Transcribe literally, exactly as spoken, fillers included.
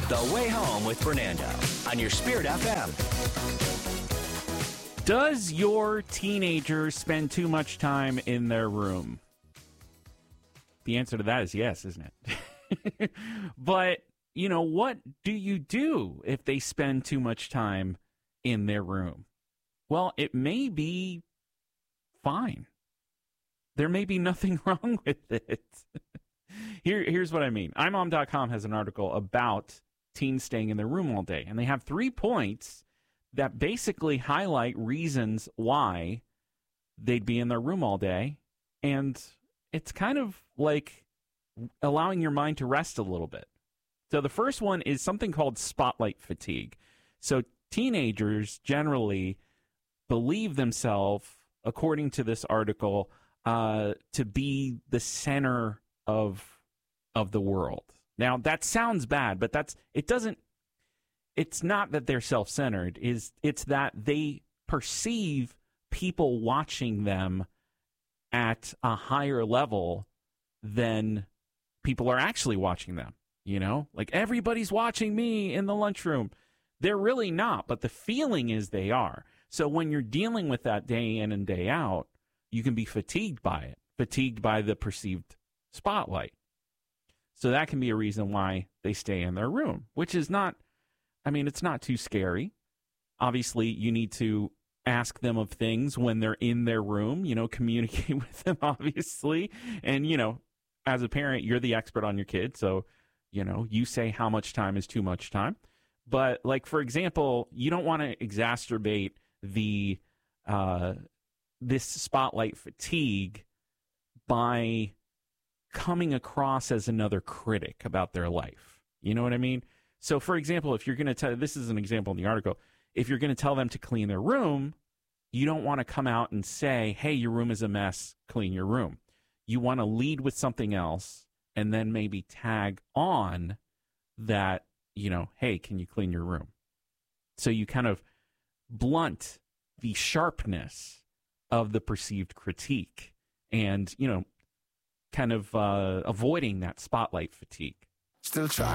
The Way Home with Fernando on your Spirit F M. Does your teenager spend too much time in their room? The answer to that is yes, isn't it? But, you know, what do you do if they spend too much time in their room? Well, it may be fine. There may be nothing wrong with it. Here, here's what I mean. i mom dot com has an article about teens staying in their room all day, and they have three points that basically highlight reasons why they'd be in their room all day, and it's kind of like allowing your mind to rest a little bit. So the first one is something called spotlight fatigue. So teenagers generally believe themselves, according to this article, uh, to be the center of of the world. Now, that sounds bad, but that's it doesn't it's not that they're self-centered, is it's that they perceive people watching them at a higher level than people are actually watching them, you know? Like, everybody's watching me in the lunchroom. They're really not, but the feeling is they are. So when you're dealing with that day in and day out, you can be fatigued by it, fatigued by the perceived spotlight. So that can be a reason why they stay in their room, which is not, I mean, it's not too scary. Obviously, you need to ask them of things when they're in their room, you know, communicate with them, obviously. And, you know, as a parent, you're the expert on your kid. So, you know, you say how much time is too much time. But, like, for example, you don't want to exacerbate the uh, this spotlight fatigue by coming across as another critic about their life. You know what I mean? So, for example, if you're going to tell, this is an example in the article, if you're going to tell them to clean their room, you don't want to come out and say, hey, your room is a mess, clean your room. You want to lead with something else and then maybe tag on that, you know, hey, can you clean your room? So you kind of blunt the sharpness of the perceived critique and, you know, kind of uh, avoiding that spotlight fatigue. Still try.